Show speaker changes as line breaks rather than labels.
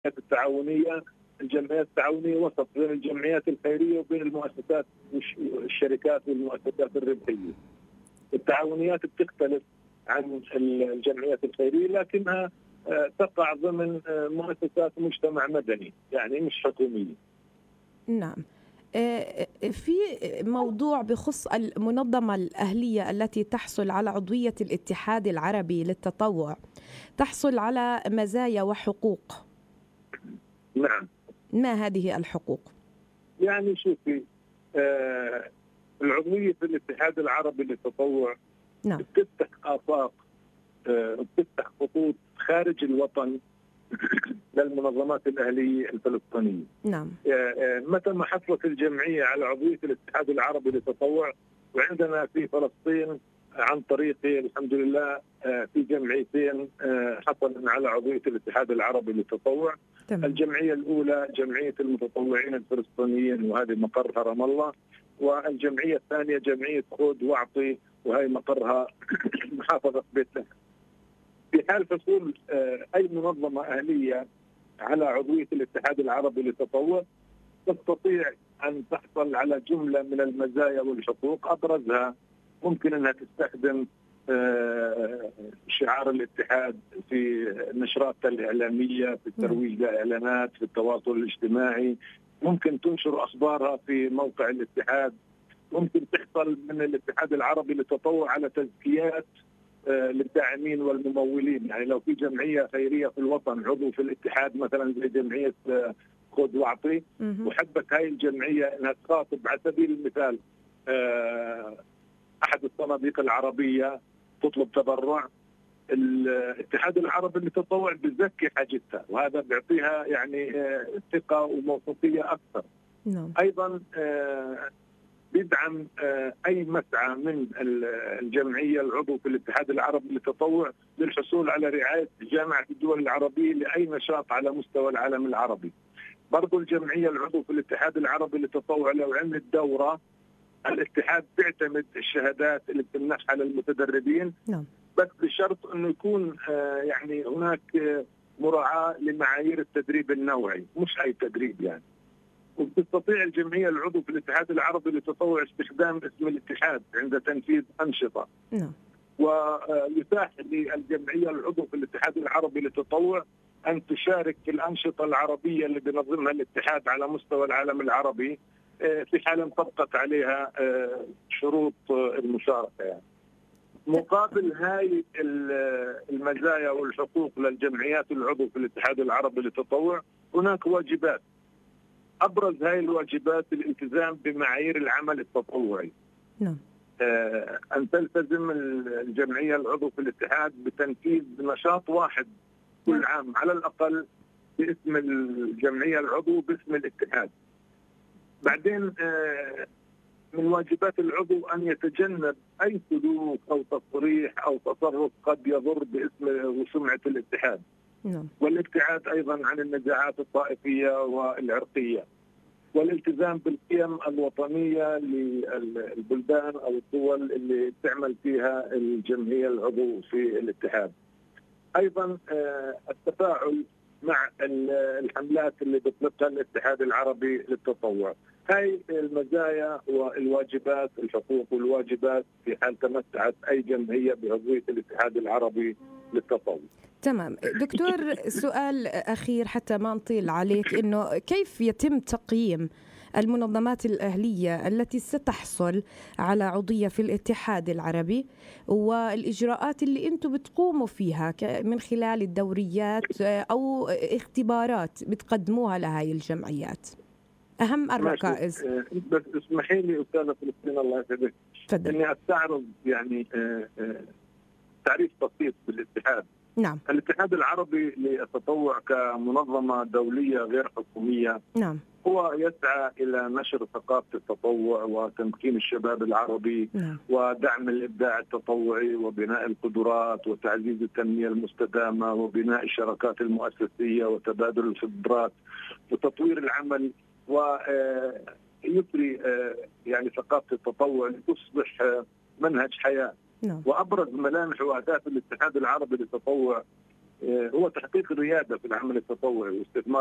التعاونية. الجمعيات التعاونية وسط بين الجمعيات الخيرية وبين المؤسسات والشركات والمؤسسات الربحية. التعاونيات بتختلف عن الجمعيات الخيرية، لكنها تقع ضمن مؤسسات مجتمع مدني، يعني مش حكومية.
نعم. في موضوع بخص المنظمة الأهلية التي تحصل على عضوية الاتحاد العربي للتطوع، تحصل على مزايا وحقوق.
نعم.
ما هذه الحقوق؟
يعني شوفي، العضوية في الاتحاد العربي للتطوع
نعم.
بتفتح آفاق، بتفتح خطوط خارج الوطن للمنظمات الأهلية الفلسطينية.
نعم.
متى ما حصلت الجمعية على عضوية الاتحاد العربي للتطوع، وعندنا في فلسطين عن طريق الحمد لله في جمعيتين حصلن على عضوية الاتحاد العربي للتطوع.
تمام.
الجمعية الأولى جمعية المتطوعين الفلسطينيين، وهذه مقرها رام الله. والجمعية الثانية جمعية خذ واعطي، وهي مقرها محافظة بيت لحم. في حال حصول أي منظمة أهلية على عضوية الاتحاد العربي للتطوع، تستطيع أن تحصل على جملة من المزايا والحقوق. أبرزها ممكن أنها تستخدم شعار الاتحاد في نشراتها الإعلامية، في الترويج لإعلانات، في التواصل الاجتماعي. ممكن تنشر أخبارها في موقع الاتحاد. ممكن تحصل من الاتحاد العربي للتطوع على تزكيات للداعمين والممولين. يعني لو في جمعية خيرية في الوطن عضو في الاتحاد مثلا زي جمعية خذ واعطي، وحبت هاي الجمعية انها تخاطب على سبيل المثال احد الصناديق العربية تطلب تبرع، الاتحاد العربي للتطوع بيزكي حاجتها، وهذا بيعطيها يعني ثقة وموثوقية اكثر. ايضا بيدعم أي مسعى من الجمعية العضو في الاتحاد العربي للتطوع للحصول على رعاية جامعة الدول العربية لأي نشاط على مستوى العالم العربي. برضو الجمعية العضو في الاتحاد العربي للتطوع لو عملت دورة، الاتحاد بيعتمد الشهادات اللي بتمنحها للمتدربين، بس بشرط أنه يكون يعني هناك مراعاة لمعايير التدريب النوعي، مش أي تدريب يعني. وبتستطيع الجمعية العضو في الاتحاد العربي للتطوع استخدام اسم الاتحاد عند تنفيذ أنشطة. ويتاح للجمعية العضو في الاتحاد العربي للتطوع أن تشارك في الأنشطة العربية اللي بينظمها الاتحاد على مستوى العالم العربي في حال انطبقت عليها شروط المشاركة. يعني مقابل هاي المزايا والحقوق للجمعيات العضو في الاتحاد العربي للتطوع هناك واجبات. أبرز هاي الواجبات الالتزام بمعايير العمل التطوعي. أن تلتزم الجمعية العضو في الاتحاد بتنفيذ نشاط واحد كل عام على الأقل باسم الجمعية العضو باسم الاتحاد. بعدين من واجبات العضو أن يتجنب أي سلوك أو تصريح أو تصرف قد يضر باسم وسمعة الاتحاد. والابتعاد أيضا عن النزاعات الطائفية والعرقية، والالتزام بالقيم الوطنية للبلدان أو الدول اللي تعمل فيها الجمعية العضو في الاتحاد. أيضا التفاعل مع الحملات اللي بيطلقها الاتحاد العربي للتطوع. هاي المزايا والواجبات، الحقوق والواجبات في حال تمتعت أي جمعية بعضوية الاتحاد العربي للتطوع.
تمام دكتور، سؤال أخير حتى ما نطيل عليك، إنه كيف يتم تقييم المنظمات الأهلية التي ستحصل على عضوية في الاتحاد العربي، والإجراءات اللي أنتم بتقوموا فيها من خلال الدوريات أو اختبارات بتقدموها لهاي الجمعيات؟ أهم الركائز.
بس اسمحي لي أستاذة فلسطين الله يسعدك إني أستعرض يعني تعريف بسيط بالاتحاد.
نعم.
الاتحاد العربي للتطوع كمنظمة دولية غير حكومية
نعم.
هو يسعى إلى نشر ثقافة التطوع وتمكين الشباب العربي.
نعم.
ودعم الإبداع التطوعي وبناء القدرات وتعزيز التنمية المستدامة وبناء الشراكات المؤسسية وتبادل الخبرات وتطوير العمل، ويثري يعني ثقافة التطوع لتصبح منهج حياة. وأبرز ملامح وأهداف الاتحاد العربي للتطوع هو تحقيق الرياده في العمل التطوعي واستثمار